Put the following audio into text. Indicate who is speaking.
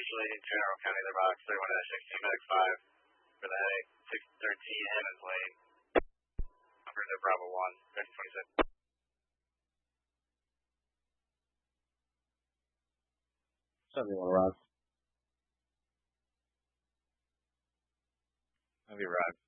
Speaker 1: Usually General County, the Rocks, 31-16, Medic 5 for the headache, 613 Hammond's Lane. Over to Bravo 1, 26.
Speaker 2: 71 Rocks.
Speaker 1: Heavy Rock.